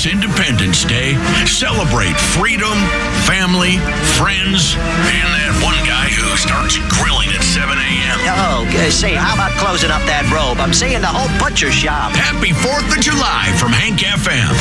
this Independence Day, celebrate freedom, family, friends, and that one guy who starts grilling at 7 a.m. Oh, say, how about closing up that robe? I'm seeing the whole butcher shop. Happy 4th of July from Hank FM.